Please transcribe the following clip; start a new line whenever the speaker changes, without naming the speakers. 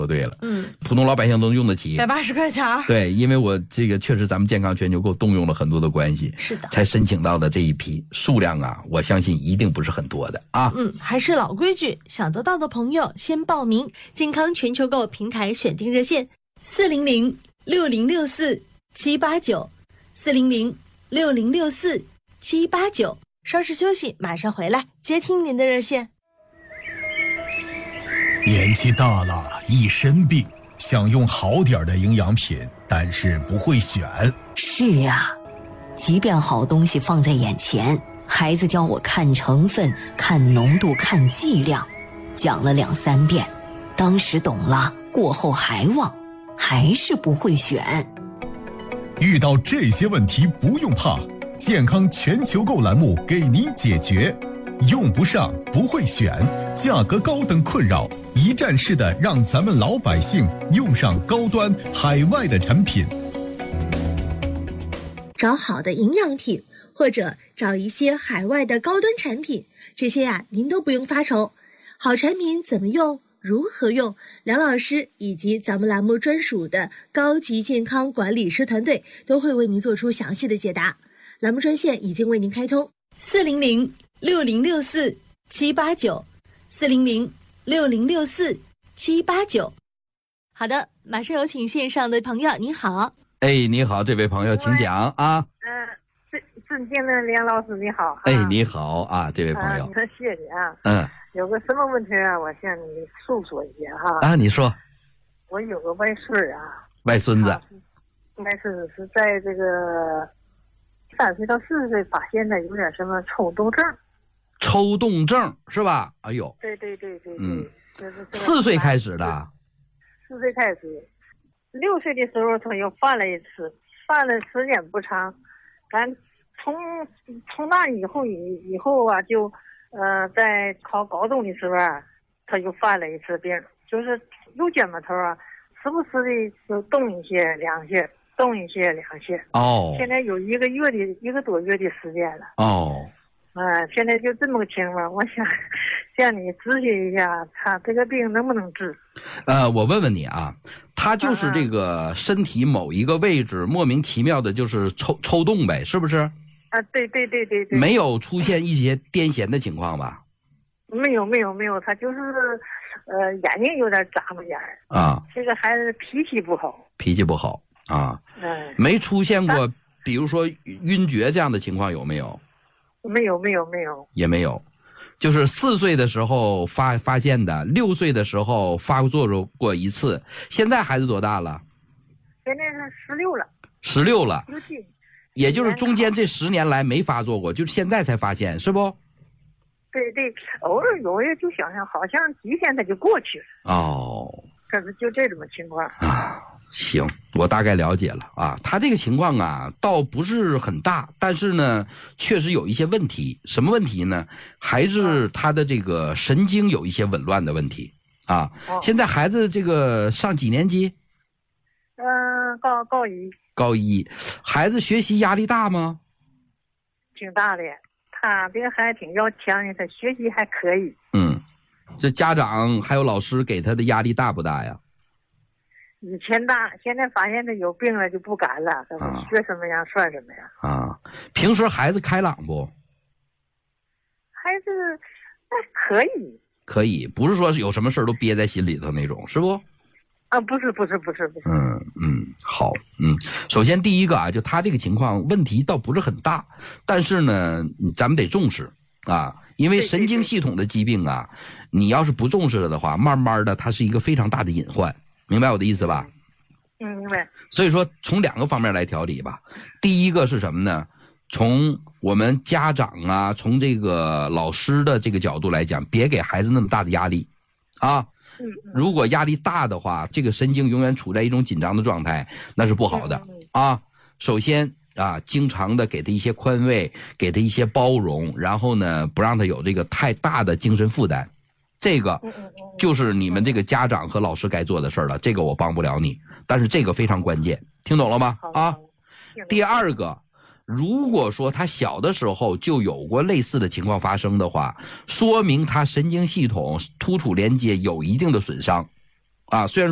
说对了。普通老百姓都用得起
180块钱。
对，因为我这个确实咱们健康全球购动用了很多的关系，
是的，
才申请到的这一批数量啊，我相信一定不是很多的啊。
还是老规矩，想得到的朋友先报名健康全球购平台选定热线400-6064-789，400-6064-789。稍事休息，马上回来接听您的热线。
年纪大了，一身病，想用好点的营养品，但是不会选。
是啊，即便好东西放在眼前，孩子教我看成分、看浓度、看剂量，讲了2-3遍，当时懂了，过后还忘，还是不会选。
遇到这些问题不用怕，健康全球购栏目给您解决。用不上，不会选，价格高等困扰，一站式的让咱们老百姓用上高端海外的产品。
找好的营养品，或者找一些海外的高端产品，这些您都不用发愁。好产品怎么用，如何用，梁老师以及咱们栏目专属的高级健康管理师团队都会为您做出详细的解答。栏目专线已经为您开通，400-6064-789，400-6064-789。好的，马上有请线上的朋友，你好。
你好，这位朋友请讲啊。
尊敬的梁老师你好。
你好啊，这位朋友。
谢谢你啊。有个什么问题啊，我向你诉说一下哈。
你说。
我有个外孙
外孙子。
外孙子是在这个3岁到4岁发现的有点什么抽动症。
抽动症是吧？哎呦。
对。
4岁开始的。
4岁开始，6岁的时候他又犯了一次，犯了时间不长，咱从那以后啊，就在考高中的时候啊，他又犯了一次病，就是右肩膀头啊，时不时的就动一些两些，动一些两些。现在有1个多月的时间了。现在就这么个情况，我想向你咨询一下，他这个病能不能治？
我问问你啊，他就是这个身体某一个位置莫名其妙的就是抽动呗，是不是？
对。
没有出现一些癫痫的情况吧？
没有，他就是眼睛有点眨巴眼这个孩子脾气不好
啊。没出现过比如说晕厥这样的情况有没有？
没有，
也没有。就是4岁的时候发现的，6岁的时候发作过一次。现在孩子多大了？
现在是16了。
16了，也就是中间这10年来没发作过，就是现在才发现，是不？
对，偶尔有也就想想，好像几天它就过去了。可是就这种情况
行，我大概了解了啊。他这个情况啊，倒不是很大，但是呢，确实有一些问题。什么问题呢？还是他的这个神经有一些紊乱的问题啊。现在孩子这个上几年级？高一。孩子学习压力大吗？
挺大的，他这个还挺要强的，他学习还可以。
这家长还有老师给他的压力大不大呀？
以前大，现在发现他有病了就不敢了，学什么样算什么样。
平时孩子开朗不？
孩子还
可以，不是说有什么事都憋在心里头那种，是不？
不是。
好。首先第一个啊，就他这个情况问题倒不是很大，但是呢，咱们得重视啊，因为神经系统的疾病啊，你要是不重视了的话，慢慢的它是一个非常大的隐患。明白我的意思吧？
明白。
所以说从2个方面来调理吧。第一个是什么呢？从我们家长啊，从这个老师的这个角度来讲，别给孩子那么大的压力啊。如果压力大的话，这个神经永远处在一种紧张的状态，那是不好的啊。首先经常的给他一些宽慰，给他一些包容，然后呢，不让他有这个太大的精神负担。这个就是你们这个家长和老师该做的事儿了，这个我帮不了你，但是这个非常关键，听懂了吗？第二个，如果说他小的时候就有过类似的情况发生的话，说明他神经系统突触连接有一定的损伤虽然